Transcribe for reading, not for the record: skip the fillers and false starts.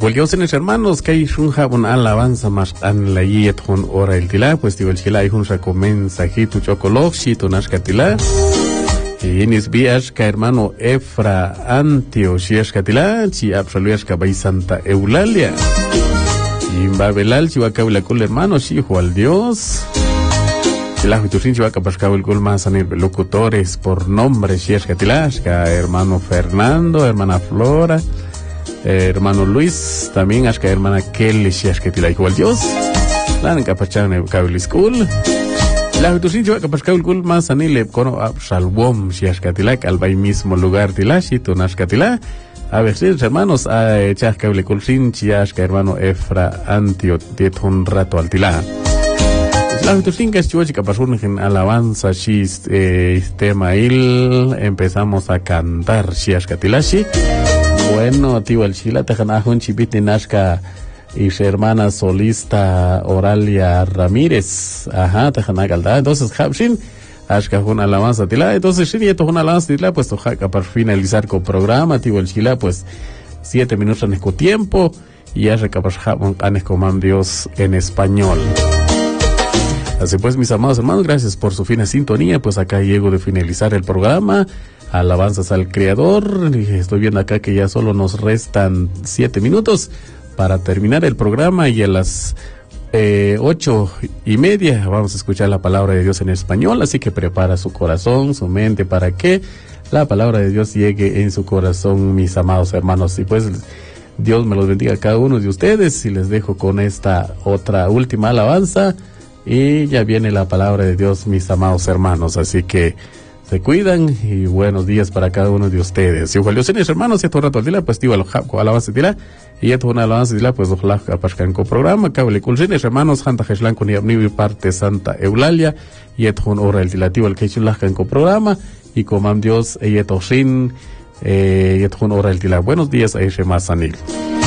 Dios hermanos, que hay un jabón alabanza más an la yet con hora el tila, pues digo el chila hay un recomensajito chocolov, chito nascatila. Y en vías que hermano Efra Antio, Shiashkatila, chi absoluas cabay Santa Eulalia. Y en Babelal, chihuacabla con hermano, hijo al Dios. La juitusin chihuacapascabo el gol más anil locutores por nombre, Shiashkatila, hermano Fernando, hermana Flora. Hermano Luis, también hasta hermana Kelly, Shiashkatila, hijo al Dios. La encapachana en Cabel School. La jutusin yo capascau el gul más anile cono Absalom Shiashkatila al bay mismo lugar tilashi tunashkatila a veces hermanos a chascable culsin chiashka hermano Efra Antio de un rato al tila. La jutusin que estuvo chica pasun en alabanza shis tema il empezamos a cantar Shiashkatilashi. Bueno, tío el chila tejanajun chipiti nashka y su hermana solista Oralia Ramírez, ajá, tejanagaldá, entonces Habshin, ashka una alabanza tila, entonces si esto una alabanza tila, pues tojaca para finalizar con programa, tío el chila, pues 7 minutos en este tiempo, y ya recapachamos con Dios en español. Así pues, mis amados hermanos, gracias por su fina sintonía, pues acá llego de finalizar el programa, alabanzas al Creador, y estoy viendo acá que ya solo nos restan 7 minutos, para terminar el programa y a las 8:30 vamos a escuchar la palabra de Dios en español, así que prepara su corazón, su mente para que la palabra de Dios llegue en su corazón, mis amados hermanos. Y pues Dios me los bendiga a cada uno de ustedes y les dejo con esta otra última alabanza y ya viene la palabra de Dios, mis amados hermanos, así que se cuidan y buenos días para cada uno de ustedes. Y ojalá ustedes hermanos, y todo rato al día, pues tío, alabanza tila, y esto una alabanza tila, pues ojalá apascan con programa, cable culcines hermanos, Santa Jeslan con Yabnivi parte Santa Eulalia, y esto un hora el dilativo el que chulajcan con programa, y comam Dios, y esto sin, y esto un hora el tila. Buenos días, a ese más anil.